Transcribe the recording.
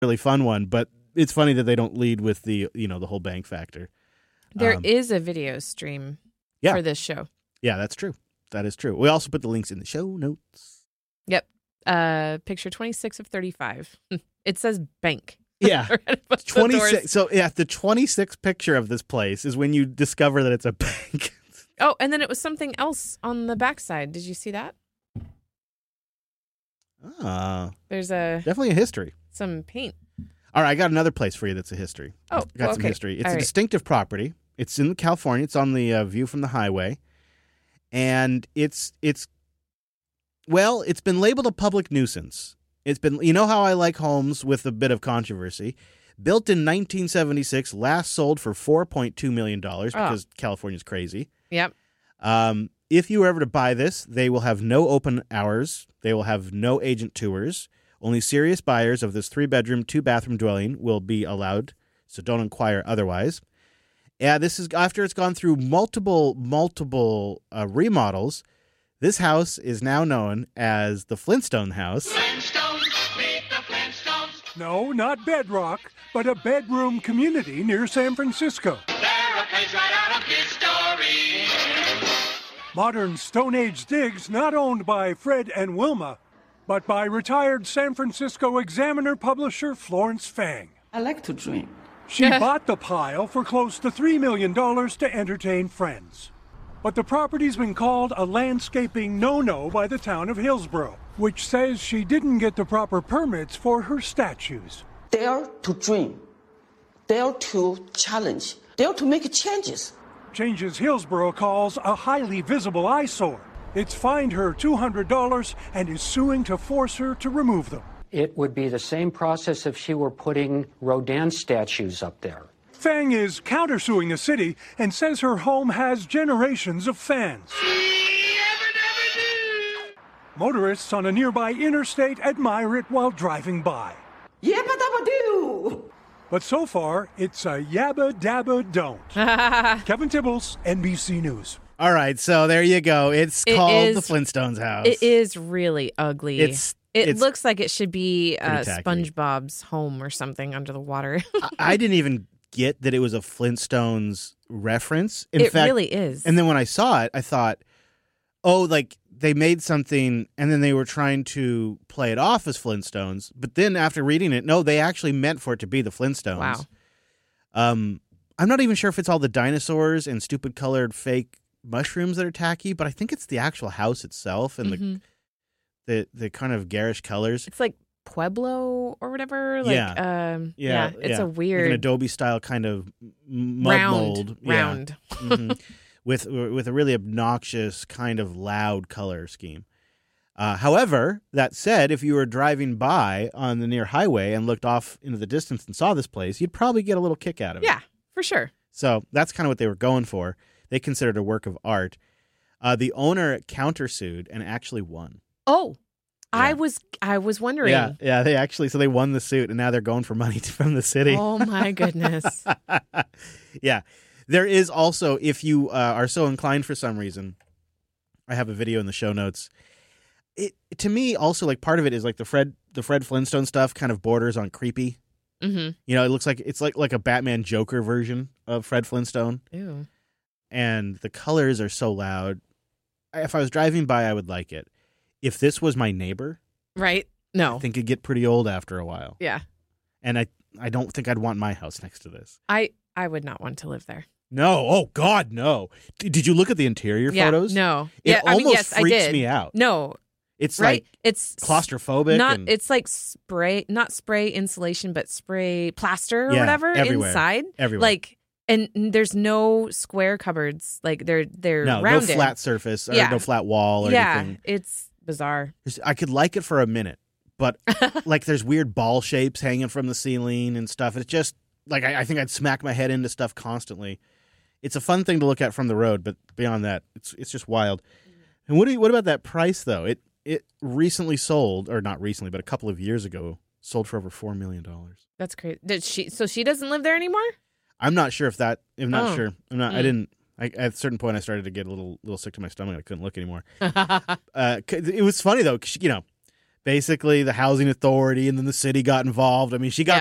really fun one, but it's funny that they don't lead with the whole bank factor. There is a video stream for this show. Yeah, that's true. That is true. We also put the links in the show notes. Yep. Picture 26 of 35. It says bank. Yeah. 26. So yeah, the 26th picture of this place is when you discover that it's a bank. Oh, and then it was something else on the backside. Did you see that? There's definitely a history. Some paint. All right, I got another place for you that's a history. Oh, got some history. It's a distinctive property. It's in California. It's on the view from the highway, and it's been labeled a public nuisance. It's been, how I like homes with a bit of controversy. Built in 1976, last sold for $4.2 million because California's crazy. Yep. If you were ever to buy this, they will have no open hours. They will have no agent tours. Only serious buyers of this 3-bedroom, 2-bathroom dwelling will be allowed, so don't inquire otherwise. Yeah, this is after it's gone through multiple remodels. This house is now known as the Flintstone House. Flintstones, meet the Flintstones. No, not Bedrock, but a bedroom community near San Francisco. They're a place right out of history. Modern Stone Age digs not owned by Fred and Wilma, but by retired San Francisco Examiner publisher Florence Fang. I like to dream. She bought the pile for close to $3 million to entertain friends. But the property's been called a landscaping no-no by the town of Hillsborough, which says she didn't get the proper permits for her statues. Dare to dream. Dare to challenge. Dare to make changes. Changes Hillsborough calls a highly visible eyesore. It's fined her $200 and is suing to force her to remove them. It would be the same process if she were putting Rodin statues up there. Fang is countersuing the city and says her home has generations of fans. Motorists on a nearby interstate admire it while driving by. Yabba dabba doo! But so far, it's a yabba dabba don't. Kevin Tibbles, NBC News. All right, so there you go. It's called the Flintstones house. It is really ugly. It looks like it should be tacky. SpongeBob's home or something under the water. I didn't even get that it was a Flintstones reference. In fact, it really is. And then when I saw it, I thought, like they made something and then they were trying to play it off as Flintstones. But then after reading it, no, they actually meant for it to be the Flintstones. Wow. I'm not even sure if it's all the dinosaurs and stupid colored fake mushrooms that are tacky, but I think it's the actual house itself and the kind of garish colors. It's like Pueblo or whatever. Like, it's a weird, like an Adobe style kind of mud mold, round, with a really obnoxious kind of loud color scheme. However, that said, if you were driving by on the near highway and looked off into the distance and saw this place, you'd probably get a little kick out of it. Yeah, for sure. So that's kind of what they were going for. They considered it a work of art. The owner countersued and actually won. Oh, yeah. I was wondering. Yeah, they won the suit, and now they're going for money from the city. Oh my goodness. Yeah, there is also, if you are so inclined for some reason, I have a video in the show notes. To me, also, like, part of it is like the Fred Flintstone stuff kind of borders on creepy. Mm-hmm. It looks like it's like a Batman Joker version of Fred Flintstone. Ew. And the colors are so loud. If I was driving by, I would like it. If this was my neighbor, right? No, I think it'd get pretty old after a while. Yeah. And I don't think I'd want my house next to this. I would not want to live there. No. Oh God, no. Did you look at the interior photos? No. It almost yes, freaks I did. me out. No. It's right? like it's claustrophobic. It's like not spray insulation, but spray plaster or whatever everywhere. Inside. Everywhere. Like, and there's no square cupboards. Like they're rounded. No flat surface or no flat wall or anything. It's bizarre. I could like it for a minute, but like there's weird ball shapes hanging from the ceiling and stuff. It's just like I think I'd smack my head into stuff constantly. It's a fun thing to look at from the road, but beyond that, it's just wild. And what about that price though? It recently sold, or not recently, but a couple of years ago, sold for over $4 million. That's crazy. So she doesn't live there anymore? I'm not sure if that. I'm not sure. I'm not. I didn't. At a certain point, I started to get a little sick to my stomach. I couldn't look anymore. It was funny though, 'cause, basically the housing authority and then the city got involved. I mean, she got